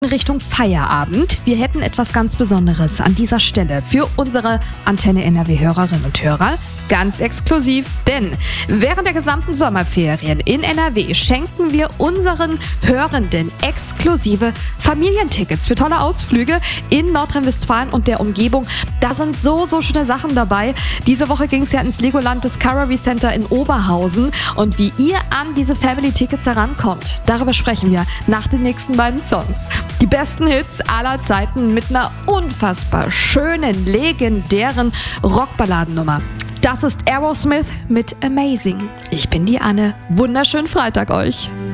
Richtung Feierabend. Wir hätten etwas ganz Besonderes an dieser Stelle für unsere Antenne NRW-Hörerinnen und Hörer. Ganz exklusiv, denn während der gesamten Sommerferien in NRW schenken wir unseren Hörenden exklusive Familientickets für tolle Ausflüge in Nordrhein-Westfalen und der Umgebung. Da sind so schöne Sachen dabei. Diese Woche ging es ja ins Legoland Discovery Center in Oberhausen. Und wie ihr an diese Family-Tickets herankommt, darüber sprechen wir nach den nächsten beiden Songs. Die besten Hits aller Zeiten mit einer unfassbar schönen, legendären Rockballadennummer. Das ist Aerosmith mit Amazing. Ich bin die Anne. Wunderschönen Freitag euch.